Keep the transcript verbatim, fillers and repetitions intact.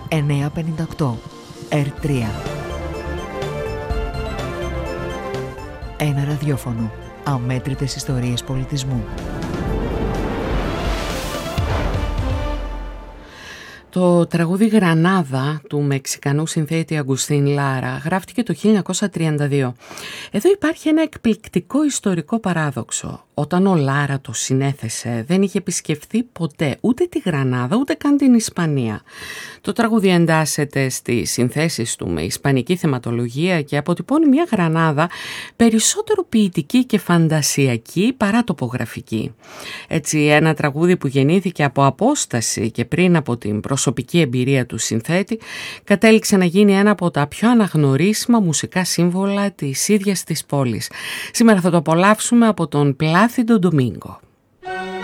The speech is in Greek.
εννιακόσια πενήντα οκτώ ερ τρία. Ένα ραδιόφωνο. Αμέτρητες ιστορίες πολιτισμού. Το τραγούδι «Γρανάδα» του Μεξικανού συνθέτη Αγκουστίν Λάρα γράφτηκε το χίλια εννιακόσια τριάντα δύο. Εδώ υπάρχει ένα εκπληκτικό ιστορικό παράδοξο. Όταν ο Λάρα το συνέθεσε δεν είχε επισκεφθεί ποτέ ούτε τη Γρανάδα ούτε καν την Ισπανία. Το τραγούδι εντάσσεται στις συνθέσεις του με ισπανική θεματολογία και αποτυπώνει μια Γρανάδα περισσότερο ποιητική και φαντασιακή παρά τοπογραφική. Έτσι, ένα τραγούδι που γεννήθηκε από απόσταση και πριν από την προσωπική εμπειρία του συνθέτη κατέληξε να γίνει ένα από τα πιο αναγνωρίσιμα μουσικά σύμβολα της ίδιας της πόλης. Σήμερα θα το απολαύσουμε από τον Πλάθιντο Ντομίνγκο.